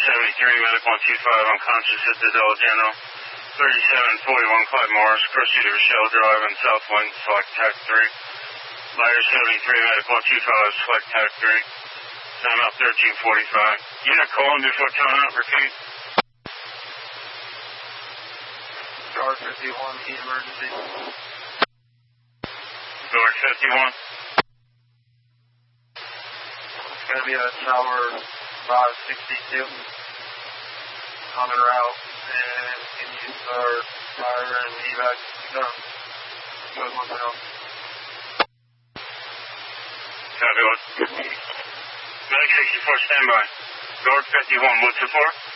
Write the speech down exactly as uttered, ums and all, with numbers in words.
seventy-three, Medic one two five, unconscious at the Dollar General. thirty-seven forty-one, Clyde Morris, proceed to Rochelle Drive on South Wing, select Tac three. Lighter seventy-three, Medic one two five, select Tac three. Time out thirteen forty-five. Unit calling before time out, repeat. Guard fifty-one, heat emergency. Guard fifty-one. It's going to be a tower five sixty-two. Coming route, and can use our fire and evac done. Go one now. Copy one. Medic sixty-four, standby. Guard fifty-one, what's it for?